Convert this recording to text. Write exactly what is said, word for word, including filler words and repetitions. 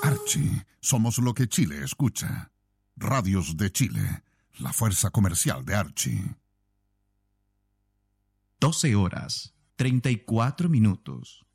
Archie, somos lo que Chile escucha. Radios de Chile, la fuerza comercial de Archie. doce horas, treinta y cuatro minutos.